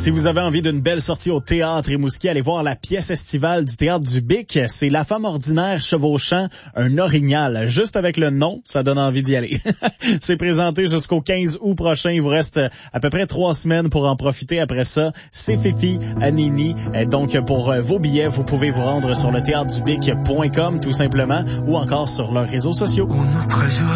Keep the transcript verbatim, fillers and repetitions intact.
Si vous avez envie d'une belle sortie au théâtre Rimouski, allez voir la pièce estivale du Théâtre du Bic. C'est La femme ordinaire chevauchant un orignal. Juste avec le nom, ça donne envie d'y aller. C'est présenté jusqu'au quinze août prochain. Il vous reste à peu près trois semaines pour en profiter. Après ça, c'est Fifi à Nini. Donc, pour vos billets, vous pouvez vous rendre sur le théâtre du bic point com tout simplement ou encore sur leurs réseaux sociaux.